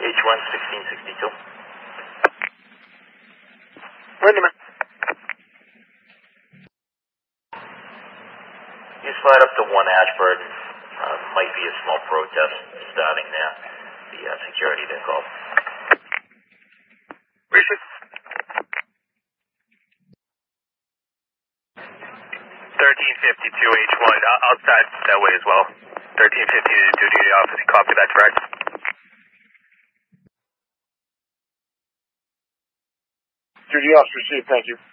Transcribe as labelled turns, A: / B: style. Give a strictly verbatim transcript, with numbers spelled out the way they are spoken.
A: H one sixteen sixty-two.
B: Lindemann.
A: You slide up to one Ashburn. Uh, might be a small protest starting there. The uh, security they called.
B: Recent.
C: thirteen fifty-two H one, outside that way as well. thirteen fifty to duty office, copy that, correct?
B: Duty officer received, thank you.